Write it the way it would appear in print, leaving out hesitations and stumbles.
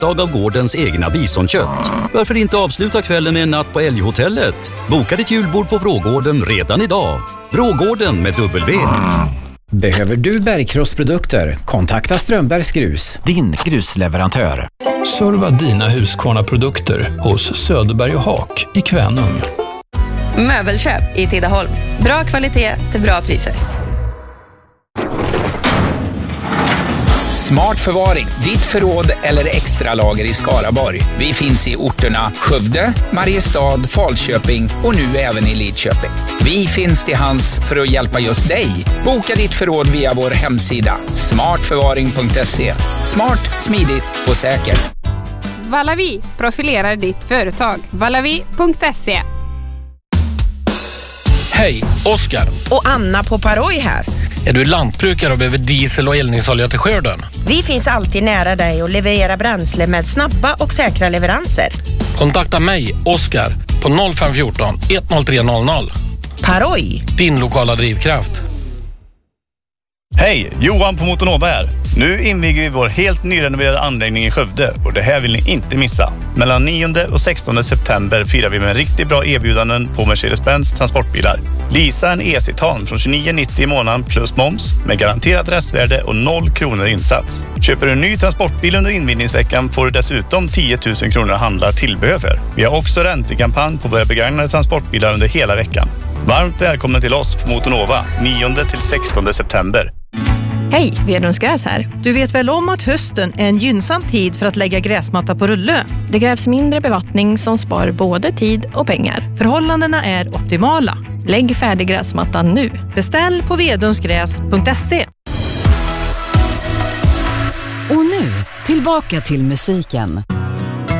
dag av gårdens egna bisonkött. Varför inte avsluta kvällen med en natt på Älghotellet? Boka ditt julbord på Vrågården redan idag. Vrågården med W. Behöver du bergkrossprodukter? Kontakta Strömbergs Grus, din grusleverantör. Serva dina Husqvarna-produkter hos Söderberg och Haak i Kvänum. Möbelköp i Tidaholm. Bra kvalitet till bra priser. Smart förvaring, ditt förråd eller extra lager i Skaraborg. Vi finns i orterna Skövde, Mariestad, Falköping och nu även i Lidköping. Vi finns till hands för att hjälpa just dig. Boka ditt förråd via vår hemsida smartförvaring.se. Smart, smidigt och säkert. Valavi profilerar ditt företag. Valavi.se. Hej, Oskar. Och Anna på Paroj här. Är du lantbrukare och behöver diesel och eldningsolja till skörden? Vi finns alltid nära dig och levererar bränsle med snabba och säkra leveranser. Kontakta mig, Oskar, på 0514 10300. Paroj. Din lokala drivkraft. Hej, Johan på Motonova här. Nu inviger vi vår helt nyrenoverade anläggning i Skövde och det här vill ni inte missa. Mellan 9 och 16 september firar vi med riktigt bra erbjudanden på Mercedes-Benz transportbilar. Leasa en E-Citan från 29,90 i månaden plus moms med garanterat restvärde och 0 kronor insats. Köper du en ny transportbil under invigningsveckan får du dessutom 10 000 kronor att handla tillbehör för. Vi har också räntekampanj på våra begagnade transportbilar under hela veckan. Varmt välkommen till oss på Motonova 9 till 16 september. Hej, Vedrums Gräs här. Du vet väl om att hösten är en gynnsam tid för att lägga gräsmatta på rulle? Det krävs mindre bevattning som spar både tid och pengar. Förhållandena är optimala. Lägg färdig gräsmattan nu. Beställ på vedrumsgräs.se. Och nu, tillbaka till musiken.